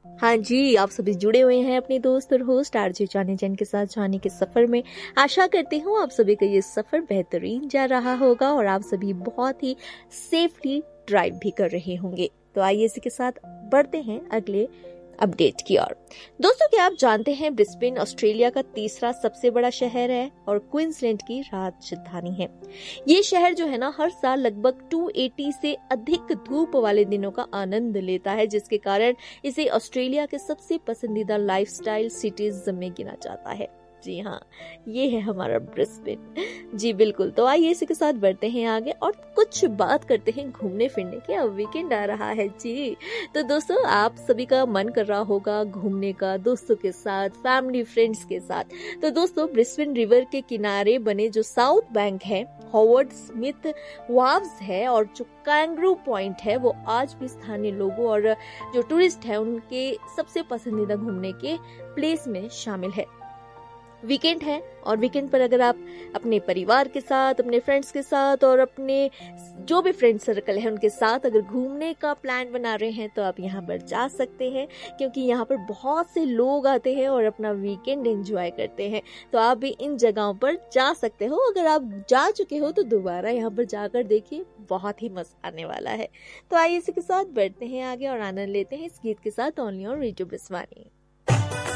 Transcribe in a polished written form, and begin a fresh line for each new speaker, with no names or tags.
हाँ जी, आप सभी जुड़े हुए हैं अपने दोस्त और होस्ट आरजे जाने जैन के साथ जाने के सफर में। आशा करती हूँ आप सभी का ये सफर बेहतरीन जा रहा होगा और आप सभी बहुत ही सेफली ड्राइव भी कर रहे होंगे। तो आइए इसी के साथ बढ़ते हैं अगले अपडेट की ओर। दोस्तों, क्या आप जानते हैं ब्रिस्बेन ऑस्ट्रेलिया का तीसरा सबसे बड़ा शहर है और क्वींसलैंड की राजधानी है। ये शहर जो है ना, हर साल लगभग 280 से अधिक धूप वाले दिनों का आनंद लेता है, जिसके कारण इसे ऑस्ट्रेलिया के सबसे पसंदीदा लाइफस्टाइल सिटीज में गिना जाता है। जी हाँ, ये है हमारा ब्रिस्बेन। जी बिल्कुल। तो आइए इसी के साथ बढ़ते हैं आगे और कुछ बात करते हैं घूमने फिरने की। अब वीकेंड आ रहा है जी, तो दोस्तों आप सभी का मन कर रहा होगा घूमने का दोस्तों के साथ, फैमिली फ्रेंड्स के साथ। तो दोस्तों, ब्रिस्बेन रिवर के किनारे बने जो साउथ बैंक है, हॉवर्ड स्मिथ वाव्स है और जो कैंगरू पॉइंट है, वो आज भी स्थानीय लोगों और जो टूरिस्ट है उनके सबसे पसंदीदा घूमने के प्लेस में शामिल है। वीकेंड है और वीकेंड पर अगर आप अपने परिवार के साथ, अपने फ्रेंड्स के साथ और अपने जो भी फ्रेंड सर्कल है उनके साथ अगर घूमने का प्लान बना रहे हैं तो आप यहाँ पर जा सकते हैं, क्योंकि यहाँ पर बहुत से लोग आते हैं और अपना वीकेंड एंजॉय करते हैं। तो आप भी इन जगहों पर जा सकते हो। अगर आप जा चुके हो तो दोबारा यहाँ पर जाकर देखिए, बहुत ही मजा आने वाला है। तो आइए इसी के साथ बढ़ते हैं आगे और आनंद लेते हैं इस गीत के साथ, ओनली ऑन रेडियो ब्रिस्वानी।